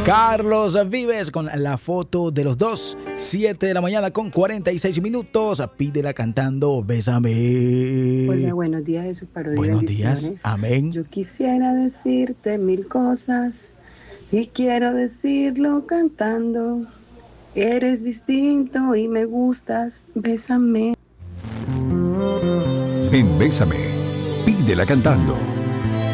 Carlos Vives con la foto de los dos. 7 de la mañana con 46 minutos. Pídela cantando Bésame. Hola, buenos días, Jesús Parodi. Buenos bendiciones. días, amén. Yo quisiera decirte mil cosas y quiero decirlo cantando. Eres distinto y me gustas, bésame. En Bésame, pídela cantando.